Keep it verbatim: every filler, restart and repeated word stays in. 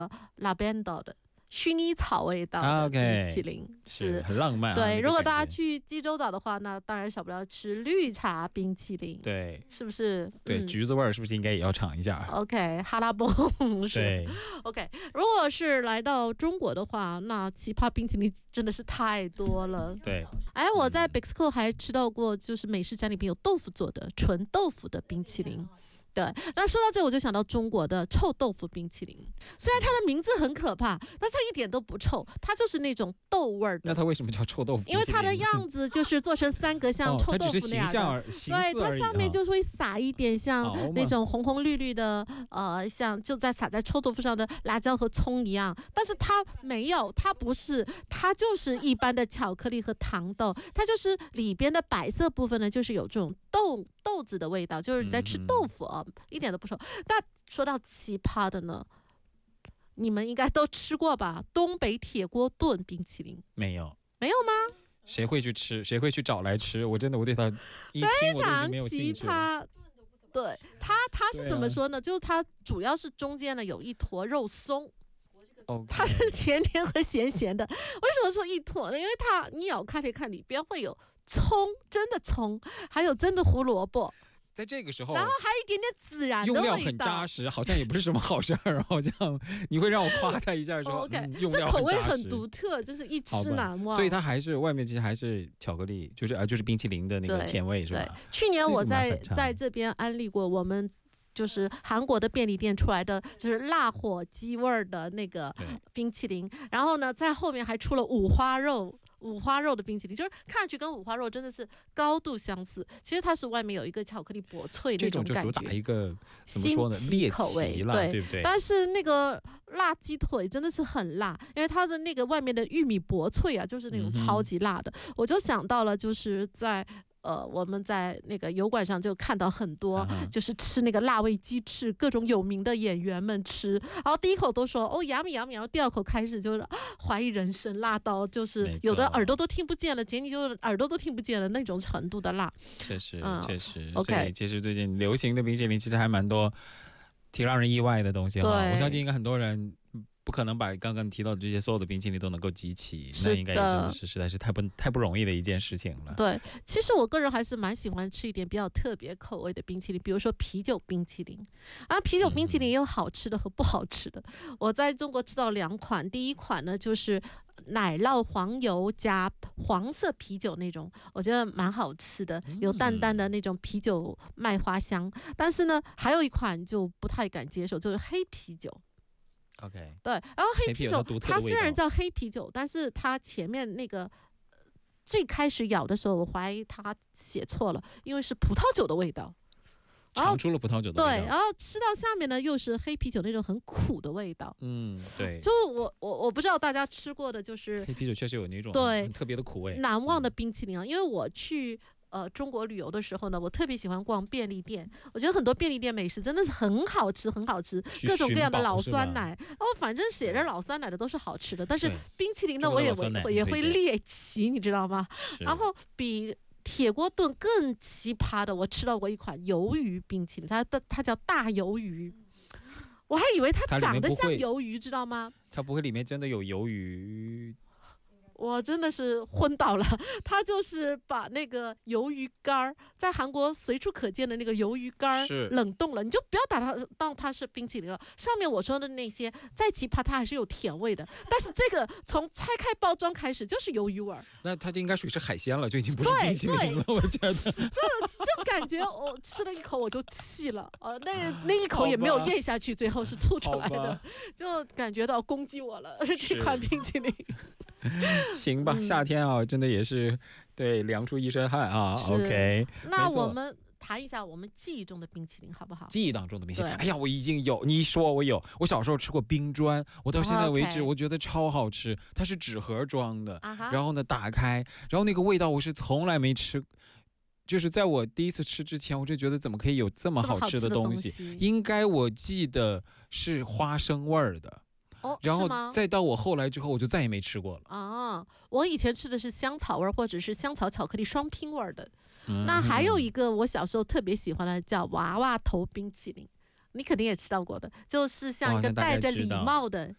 lavender 的薰衣草味道的冰淇淋， okay, 是很浪漫、啊、 对，如果大家去济州岛的话，那当然少不了吃绿茶冰淇淋， 对， 是不是？ 对、嗯、橘子味儿是不是应该也要尝一下 ？OK， 哈拉蹦是。 对 OK， 如果是来到中国的话，那奇葩冰淇淋真的是太多了。 对， 哎，我在 Bixco 还吃到过，就是美食展里边有豆腐做的纯豆腐的冰淇淋。对，那说到这我就想到中国的臭豆腐冰淇淋，虽然它的名字很可怕，但是它一点都不臭，它就是那种豆味儿的。 那它为什么叫臭豆腐冰淇淋？ 因为它的样子就是做成三个像臭豆腐那样的、 哦、 对，它上面就会撒一点像那种红红绿绿的、哦、呃，像就在撒在臭豆腐上的辣椒和葱一样，但是它没有，它不是，它就是一般的巧克力和糖豆，它就是里边的白色部分呢，就是有这种豆豆子的味道，就是你在吃豆腐啊、嗯，一点都不臭。那说到奇葩的呢，你们应该都吃过吧？东北铁锅炖冰淇淋没有？ 没有吗？ 谁会去吃？谁会去找来吃？我真的我对他一听非常奇葩。对，它它是怎么说呢？啊、就是它主要是中间呢有一坨肉松。 Okay. 它是甜甜和咸咸的。为什么说一坨呢？因为它你咬开来看里边会有葱，真的葱，还有真的胡萝卜。 在这个时候， 然后还有一点点孜然的味道， 用料很扎实，好像也不是什么好事儿。好像你会让我夸他一下说， OK，、 嗯、用料这口味很独特，就是一吃难忘。 所以它还是外面其实还是巧克力，就是啊，就是冰淇淋的那个甜味是吧？ 去年我在在这边安利过我们。就是韩国的便利店出来的，就是辣火鸡味儿的那个冰淇淋，然后呢，在后面还出了五花肉。五花肉的冰淇淋，就是看上去跟五花肉真的是高度相似，其实它是外面有一一个巧克力薄脆那种感觉， 这种就主打一个怎么说呢，猎奇啦， 对, 对不对？ 但是那个辣鸡腿真的是很辣，因为它的那个外面的玉米薄脆啊，就是那种超级辣的。嗯、我就想到了，就是在。呃，我们在那个油管上就看到很多，就是吃那个辣味鸡翅，各种有名的演员们吃，然后第一口都说哦，yummy yummy，然后第二口开始就是怀疑人生，辣到就是有的耳朵都听不见了，杰尼就耳朵都听不见了那种程度的辣。 确实， 嗯、 确实。 OK， 所以其实最近流行的冰淇淋其实还蛮多，挺让人意外的东西哈。我相信应该很多人。不可能把刚刚提到的这些所有的冰淇淋都能够集齐，那应该也真的是实在是太不太不容易的一件事情了。 对，其实我个人还是蛮喜欢吃一点比较特别口味的冰淇淋，比如说啤酒冰淇淋啊，啤酒冰淇淋也有好吃的和不好吃的。嗯、我在中国吃到两款，第一款呢就是奶酪黄油加黄色啤酒那种，我觉得蛮好吃的，有淡淡的那种啤酒麦花香。嗯、但是呢，还有一款就不太敢接受，就是黑啤酒。 OK， 对，然后黑啤酒它虽然叫黑啤酒，但是它前面那个最开始咬的时候，我怀疑它写错了，因为是葡萄酒的味道， 尝出了葡萄酒的味道。 对，然后吃到下面呢，又是黑啤酒那种很苦的味道。 嗯，对。 就我我我不知道大家吃过的就是黑啤酒确实有那种对很特别的苦味， 难忘的冰淇淋啊，因为我去。呃，中国旅游的时候呢，我特别喜欢逛便利店。我觉得很多便利店美食真的是很好吃，很好吃，各种各样的老酸奶。哦，反正写着老酸奶的都是好吃的，但是冰淇淋呢，我也会也会猎奇，你知道吗？然后比铁锅炖更奇葩的，我吃到过一款鱿鱼冰淇淋，它的它叫大鱿鱼。我还以为它长得像鱿鱼，知道吗？ 它不会里面真的有鱿鱼？ 我真的是昏倒了，他就是把那个鱿鱼干在韩国随处可见的那个鱿鱼干冷冻了，你就不要打它当它是冰淇淋了。上面我说的那些再奇葩，它还是有甜味的，但是这个从拆开包装开始就是鱿鱼味儿。 那它就应该属于是海鲜了，就已经不是冰淇淋了，我觉得。 这就感觉我吃了一口我就气了，呃，那那一口也没有咽下去，最后是吐出来的，就感觉到攻击我了这款冰淇淋。 行吧，夏天啊，真的也是对凉出一身汗啊。OK， 那我们谈一下我们记忆中的冰淇淋好不好？ 记忆当中的冰淇淋，哎呀，我已经有，你一说我有，我小时候吃过冰砖，我到现在为止、oh, okay. 我觉得超好吃，它是纸盒装的， uh-huh. 然后呢打开，然后那个味道我是从来没吃。就是在我第一次吃之前，我就觉得怎么可以有这么好吃的东西？东西应该我记得是花生味儿的。 哦， 然后再到我后来之后，我就再也没吃过了啊！我以前吃的是香草味或者是香草巧克力双拼味的、嗯。那还有一个我小时候特别喜欢的叫娃娃头冰淇淋，你肯定也吃到过的，就是像一个戴着礼帽的